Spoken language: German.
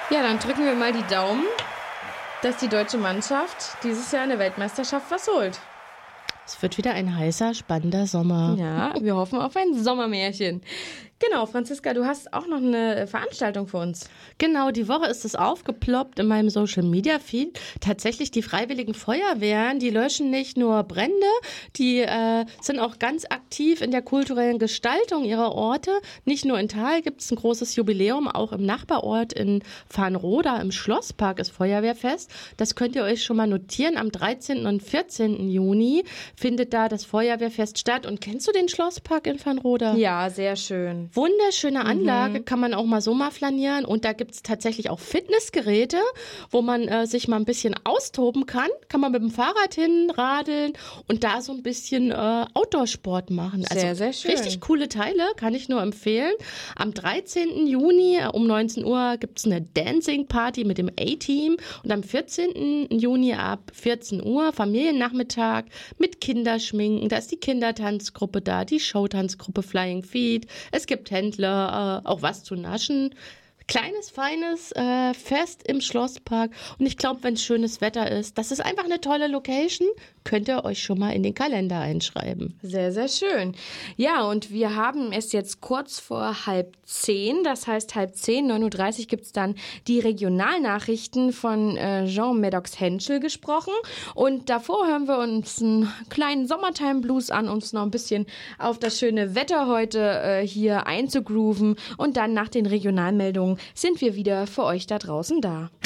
Ja, dann drücken wir mal die Daumen, dass die deutsche Mannschaft dieses Jahr in der Weltmeisterschaft was holt. Es wird wieder ein heißer, spannender Sommer. Ja, wir hoffen auf ein Sommermärchen. Genau, Franziska, du hast auch noch eine Veranstaltung für uns. Genau, die Woche ist es aufgeploppt in meinem Social-Media-Feed. Tatsächlich die Freiwilligen Feuerwehren, die löschen nicht nur Brände, die sind auch ganz aktiv in der kulturellen Gestaltung ihrer Orte. Nicht nur in Thal gibt es ein großes Jubiläum, auch im Nachbarort in Farnroda im Schlosspark ist Feuerwehrfest. Das könnt ihr euch schon mal notieren. Am 13. und 14. Juni findet da das Feuerwehrfest statt. Und kennst du den Schlosspark in Farnroda? Ja, sehr schön. Wunderschöne Anlage, kann man auch mal so mal flanieren. Und da gibt es tatsächlich auch Fitnessgeräte, wo man sich mal ein bisschen austoben kann. Kann man mit dem Fahrrad hinradeln und da so ein bisschen Outdoor-Sport machen. Also sehr, sehr schön. Richtig coole Teile, kann ich nur empfehlen. Am 13. Juni um 19 Uhr gibt es eine Dancing-Party mit dem A-Team. Und am 14. Juni ab 14 Uhr Familiennachmittag mit Kinderschminken. Da ist die Kindertanzgruppe da, die Showtanzgruppe Flying Feet. Es gibt Händler, auch was zu naschen. Kleines, feines Fest im Schlosspark. Und ich glaube, wenn schönes Wetter ist, das ist einfach eine tolle Location, könnt ihr euch schon mal in den Kalender einschreiben. Sehr, sehr schön. Ja, und wir haben es jetzt kurz vor 9:30. Das heißt 9:10, 9:30 Uhr gibt es dann die Regionalnachrichten von Jean Maddox-Henschel gesprochen. Und davor hören wir uns einen kleinen Summertime-Blues an, uns noch ein bisschen auf das schöne Wetter heute hier einzugrooven. Und dann nach den Regionalmeldungen sind wir wieder für euch da draußen da.